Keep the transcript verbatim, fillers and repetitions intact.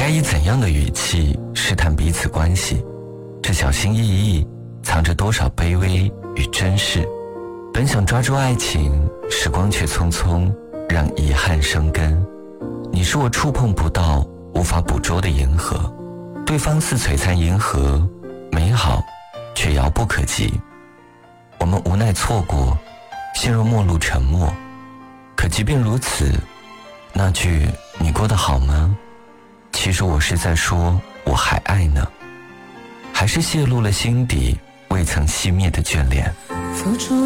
该以怎样的语气试探彼此关系？这小心翼翼藏着多少卑微与珍视？本想抓住爱情，时光却匆匆让遗憾生根。你是我触碰不到无法捕捉的银河，对方似璀璨银河，美好却遥不可及。我们无奈错过，陷入陌路沉默。可即便如此，那句你过得好吗？其实我是在说我还爱呢，还是泄露了心底未曾熄灭的眷恋。 付出